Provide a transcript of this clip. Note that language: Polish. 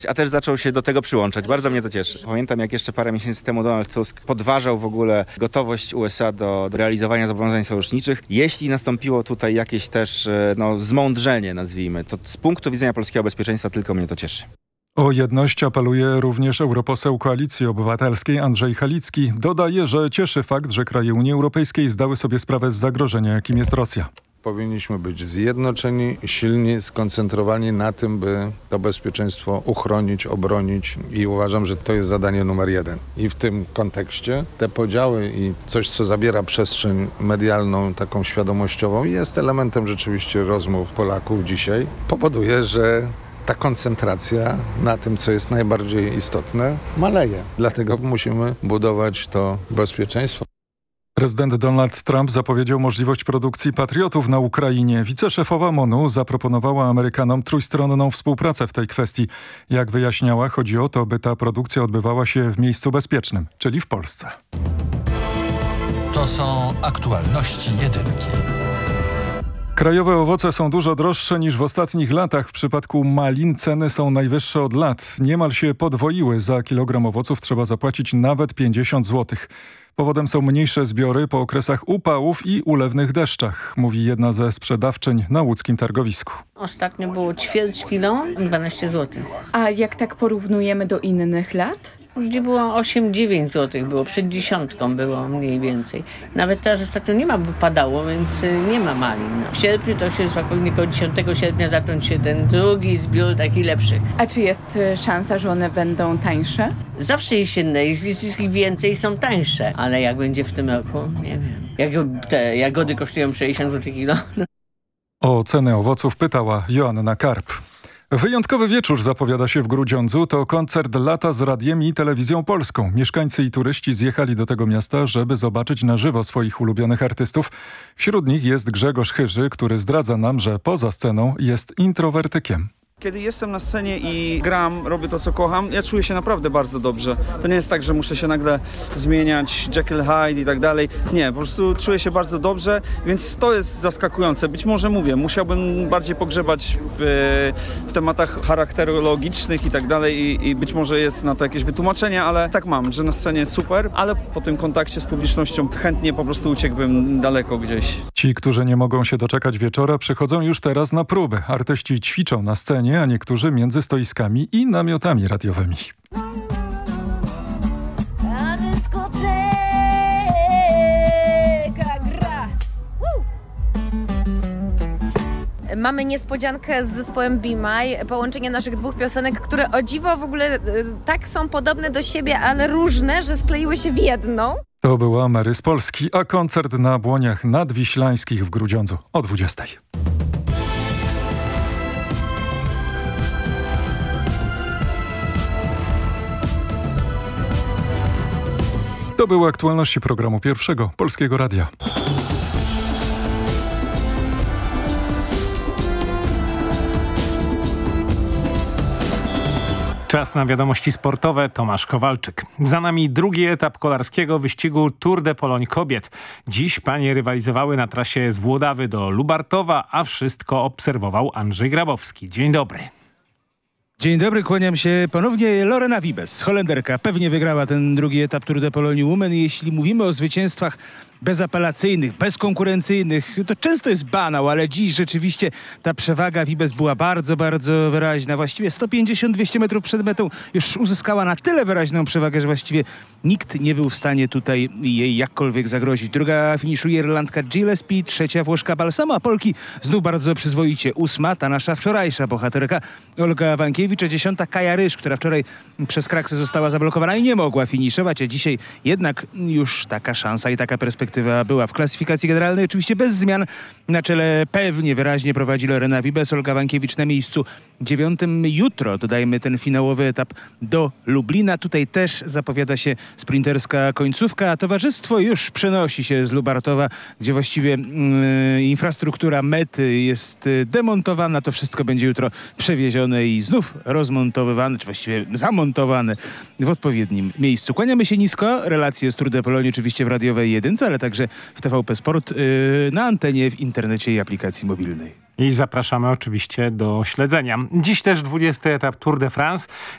A też zaczął się do tego przyłączać. Bardzo mnie to cieszy. Pamiętam, jak jeszcze parę miesięcy temu Donald Tusk podważał w ogóle gotowość USA do realizowania zobowiązań sojuszniczych. Jeśli nastąpiło tutaj jakieś też zmądrzenie, nazwijmy, to z punktu widzenia polskiego bezpieczeństwa tylko mnie to cieszy. O jedność apeluje również europoseł Koalicji Obywatelskiej Andrzej Halicki. Dodaje, że cieszy fakt, że kraje Unii Europejskiej zdały sobie sprawę z zagrożenia, jakim jest Rosja. Powinniśmy być zjednoczeni, silni, skoncentrowani na tym, by to bezpieczeństwo uchronić, obronić i uważam, że to jest zadanie numer 1. I w tym kontekście te podziały i coś, co zabiera przestrzeń medialną, taką świadomościową, jest elementem rzeczywiście rozmów Polaków dzisiaj, powoduje, że ta koncentracja na tym, co jest najbardziej istotne, maleje. Dlatego musimy budować to bezpieczeństwo. Prezydent Donald Trump zapowiedział możliwość produkcji patriotów na Ukrainie. Wiceszefowa MONU zaproponowała Amerykanom trójstronną współpracę w tej kwestii. Jak wyjaśniała, chodzi o to, by ta produkcja odbywała się w miejscu bezpiecznym, czyli w Polsce. To są aktualności jedynki. Krajowe owoce są dużo droższe niż w ostatnich latach. W przypadku malin ceny są najwyższe od lat. Niemal się podwoiły. Za kilogram owoców trzeba zapłacić nawet 50 zł. Powodem są mniejsze zbiory po okresach upałów i ulewnych deszczach, mówi jedna ze sprzedawczyń na łódzkim targowisku. Ostatnio było ćwierć kilo, 12 zł. A jak tak porównujemy do innych lat? Gdzie było 8-9 zł, było przed dziesiątką było mniej więcej. Nawet teraz ostatnio nie ma, bo padało, więc nie ma malin. W sierpniu to się spokojnie około 10 sierpnia zacząć się ten drugi zbiór taki lepszy. A czy jest szansa, że one będą tańsze? Zawsze jesienne, jest ich więcej, są tańsze. Ale jak będzie w tym roku, nie wiem. Jak te jagody kosztują 60 zł kilo. O ceny owoców pytała Joanna Karp. Wyjątkowy wieczór zapowiada się w Grudziądzu. To koncert lata z radiem i telewizją polską. Mieszkańcy i turyści zjechali do tego miasta, żeby zobaczyć na żywo swoich ulubionych artystów. Wśród nich jest Grzegorz Chyży, który zdradza nam, że poza sceną jest introwertykiem. Kiedy jestem na scenie i gram, robię to, co kocham, ja czuję się naprawdę bardzo dobrze. To nie jest tak, że muszę się nagle zmieniać, Jekyll Hyde i tak dalej. Nie, po prostu czuję się bardzo dobrze, więc to jest zaskakujące. Być może musiałbym bardziej pogrzebać w tematach charakterologicznych i tak dalej i być może jest na to jakieś wytłumaczenie, ale tak mam, że na scenie jest super, ale po tym kontakcie z publicznością chętnie po prostu uciekłbym daleko gdzieś. Ci, którzy nie mogą się doczekać wieczora, przychodzą już teraz na próby. Artyści ćwiczą na scenie, a niektórzy między stoiskami i namiotami radiowymi. Mamy niespodziankę z zespołem Be My, połączenie naszych dwóch piosenek, które o dziwo w ogóle tak są podobne do siebie, ale różne, że skleiły się w jedną. To była Mary z Polski, a koncert na Błoniach Nadwiślańskich w Grudziądzu o 20. To były aktualności programu Pierwszego Polskiego Radia. Czas na wiadomości sportowe. Tomasz Kowalczyk. Za nami drugi etap kolarskiego wyścigu Tour de Pologne kobiet. Dziś panie rywalizowały na trasie z Włodawy do Lubartowa, a wszystko obserwował Andrzej Grabowski. Dzień dobry. Dzień dobry, kłaniam się ponownie. Lorena Wiebes, Holenderka, pewnie wygrała ten drugi etap Tour de Pologne Women. Jeśli mówimy o zwycięstwach bezapelacyjnych, bezkonkurencyjnych, to często jest banał, ale dziś rzeczywiście ta przewaga Wiebes była bardzo, bardzo wyraźna. Właściwie 150-200 metrów przed metą już uzyskała na tyle wyraźną przewagę, że właściwie nikt nie był w stanie tutaj jej jakkolwiek zagrozić. Druga finiszuje Irlandka Gillespie, trzecia Włoszka Balsamo, a Polki znów bardzo przyzwoicie. Ósma, ta nasza wczorajsza bohaterka Olga Wankiewicz, a 10. Kaja Ryż, która wczoraj przez kraksę została zablokowana i nie mogła finiszować, a dzisiaj jednak już taka szansa i taka perspektywa była. W klasyfikacji generalnej oczywiście bez zmian. Na czele pewnie wyraźnie prowadzi Lorena Wiebes, Olga Wankiewicz na miejscu 9. Jutro dodajmy ten finałowy etap do Lublina. Tutaj też zapowiada się sprinterska końcówka, a towarzystwo już przenosi się z Lubartowa, gdzie właściwie infrastruktura mety jest demontowana. To wszystko będzie jutro przewiezione i znów rozmontowywane, czy właściwie zamontowane w odpowiednim miejscu. Kłaniamy się nisko. Relacje z Tour de Pologne oczywiście w radiowej jedynce, ale także w TVP Sport, na antenie, w internecie i aplikacji mobilnej. I zapraszamy oczywiście do śledzenia. Dziś też 20. etap Tour de France.